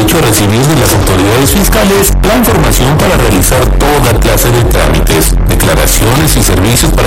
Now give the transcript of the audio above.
derecho a recibir de las autoridades fiscales la información para realizar toda clase de trámites, declaraciones y servicios